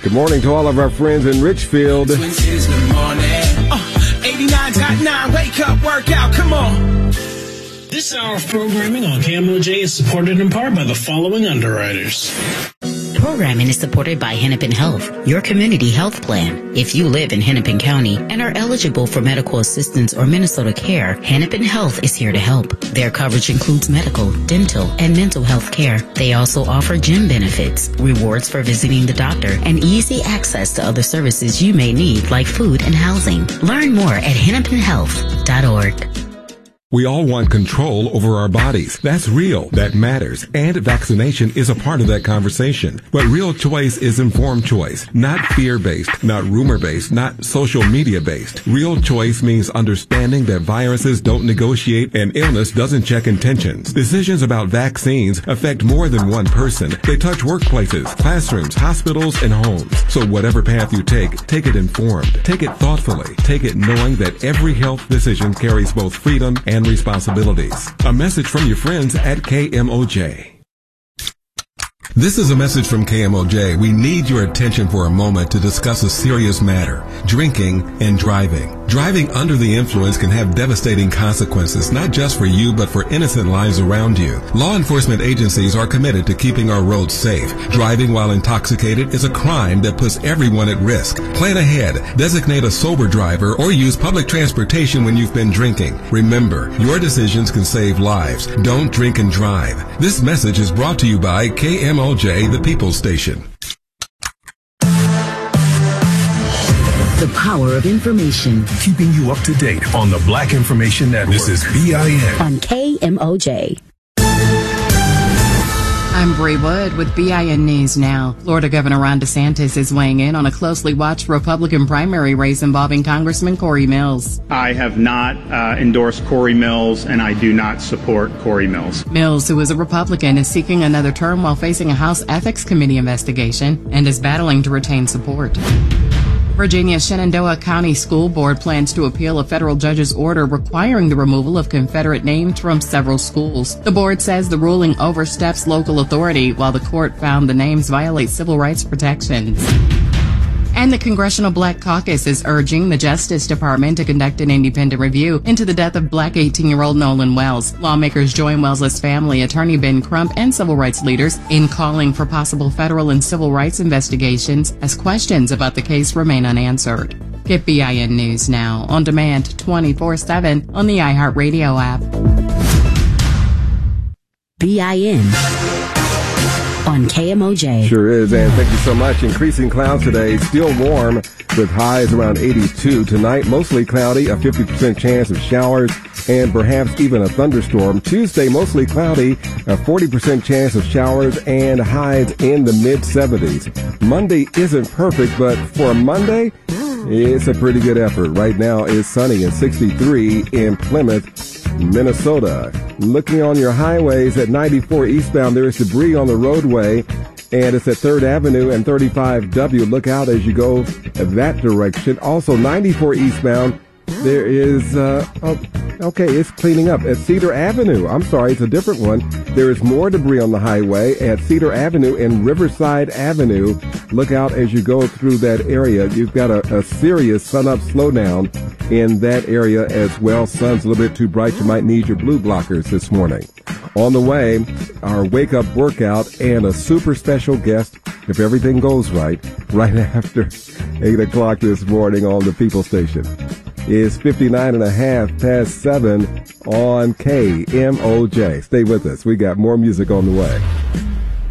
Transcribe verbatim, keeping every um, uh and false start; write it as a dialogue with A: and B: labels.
A: Good morning to all of our friends in Richfield.
B: Twins in the morning. Uh, eighty-nine point nine, wake up, workout, come on.
C: This hour of programming on K M O J is supported in part by the following underwriters.
D: Programming is supported by Hennepin Health, your community health plan. If you live in Hennepin County and are eligible for medical assistance or Minnesota Care, Hennepin Health is here to help. Their coverage includes medical, dental, and mental health care. They also offer gym benefits, rewards for visiting the doctor, and easy access to other services you may need like food and housing. Learn more at hennepin health dot org.
E: We all want control over our bodies. That's real. That matters. And vaccination is a part of that conversation. But real choice is informed choice, not fear-based, not rumor-based, not social media-based. Real choice means understanding that viruses don't negotiate and illness doesn't check intentions. Decisions about vaccines affect more than one person. They touch workplaces, classrooms, hospitals, and homes. So whatever path you take, take it informed. Take it thoughtfully. Take it knowing that every health decision carries both freedom and and responsibilities. A message from your friends at K M O J. This is a message from K M O J. We need your attention for a moment to discuss a serious matter: drinking and driving. Driving under the influence can have devastating consequences, not just for you, but for innocent lives around you. Law enforcement agencies are committed to keeping our roads safe. Driving while intoxicated is a crime that puts everyone at risk. Plan ahead. Designate a sober driver or use public transportation when you've been drinking. Remember, your decisions can save lives. Don't drink and drive. This message is brought to you by K M O J, the People's Station.
D: The power of information.
F: Keeping you up to date on the Black Information Network. This is B I N.
D: On K M O J.
G: I'm Bree Wood with B I N News Now. Florida Governor Ron DeSantis is weighing in on a closely watched Republican primary race involving Congressman Corey Mills.
H: I have not uh, endorsed Corey Mills, and I do not support Corey Mills.
G: Mills, who is a Republican, is seeking another term while facing a House Ethics Committee investigation and is battling to retain support. Virginia's Shenandoah County School Board plans to appeal a federal judge's order requiring the removal of Confederate names from several schools. The board says the ruling oversteps local authority, while the court found the names violate civil rights protections. And the Congressional Black Caucus is urging the Justice Department to conduct an independent review into the death of black eighteen-year-old Nolan Wells. Lawmakers join Wells' family, attorney Ben Crump, and civil rights leaders in calling for possible federal and civil rights investigations as questions about the case remain unanswered. Get B I N News Now on demand twenty-four seven on the iHeartRadio app.
D: B I N. On K M O J.
A: Sure is, and thank you so much. Increasing clouds today, still warm with highs around eighty-two. Tonight, mostly cloudy, a fifty percent chance of showers and perhaps even a thunderstorm. Tuesday, mostly cloudy, a forty percent chance of showers and highs in the mid seventies. Monday isn't perfect, but for Monday, it's a pretty good effort. Right now, it's sunny and sixty-three in Plymouth, Minnesota. Looking on your highways at ninety-four eastbound, there is debris on the roadway, and it's at third Avenue and thirty-five W. Look out as you go that direction. Also, ninety-four eastbound, there is, uh, oh, okay, it's cleaning up. At Cedar Avenue, I'm sorry, it's a different one. There is more debris on the highway at Cedar Avenue and Riverside Avenue. Look out as you go through that area. You've got a, a serious sun-up slowdown in that area as well. Sun's a little bit too bright. You might need your blue blockers this morning. On the way, our wake-up workout and a super special guest, if everything goes right, right after eight o'clock this morning on the People Station. It's fifty-nine and a half past seven on K M O J. Stay with us. We got more music on the way.